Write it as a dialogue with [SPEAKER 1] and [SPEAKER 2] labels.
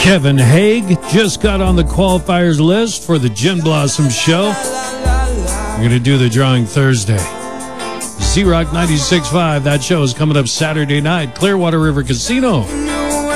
[SPEAKER 1] Kevin Haig just got on the qualifiers list for the Gin Blossom Show. We're going to do the drawing Thursday. Z-Rock 96.5. That show is coming up Saturday night. Clearwater River Casino.